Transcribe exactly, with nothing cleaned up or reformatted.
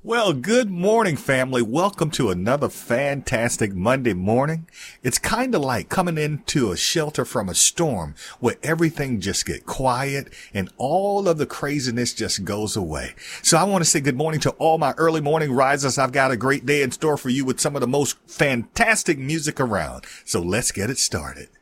Well, good morning, family. Welcome to another fantastic Monday morning. It's kind of like coming into a shelter from a storm where everything just get quiet and all of the craziness just goes away. So I want to say good morning to all my early morning risers. I've got a great day in store for you with some of the most fantastic music around. So let's get it started.